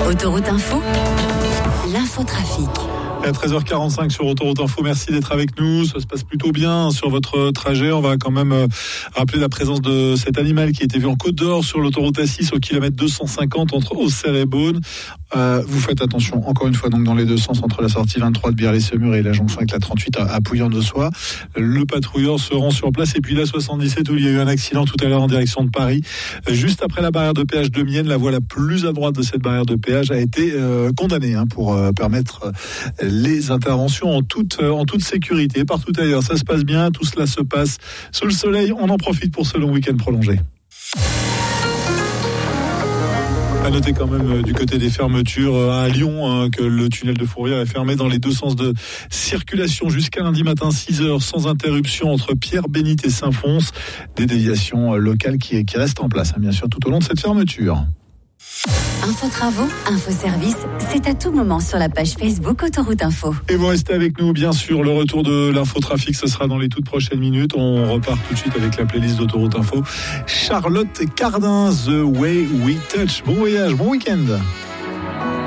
Autoroute Info, l'infotrafic. À 13h45 sur Autoroute Info, merci d'être avec nous. Ça se passe plutôt bien sur votre trajet. On va quand même rappeler la présence de cet animal qui a été vu en Côte d'Or sur l'autoroute A6 au kilomètre 250 entre Auxerre et Beaune. Vous faites attention, encore une fois, donc dans les deux sens, entre la sortie 23 de Biarritz-Semur et la jonction avec la 38 à Pouillan-de-Soie. Le patrouilleur se rend sur place. Et puis la 77 où il y a eu un accident tout à l'heure en direction de Paris. Juste après la barrière de péage de Mienne, la voie la plus à droite de cette barrière de péage a été condamnée pour permettre les interventions en toute sécurité. Partout ailleurs, ça se passe bien, tout cela se passe sous le soleil. On en profite pour ce long week-end prolongé. À noter quand même du côté des fermetures à Lyon que le tunnel de Fourvière est fermé dans les deux sens de circulation jusqu'à lundi matin 6h sans interruption entre Pierre-Bénite et Saint-Fons. Des déviations locales qui restent en place bien sûr tout au long de cette fermeture. Info travaux, info service, c'est à tout moment sur la page Facebook Autoroute Info. Et vous restez avec nous, bien sûr. Le retour de l'infotrafic, ce sera dans les toutes prochaines minutes. On repart tout de suite avec la playlist d'Autoroute Info. Charlotte Cardin, The Way We Touch. Bon voyage, bon week-end.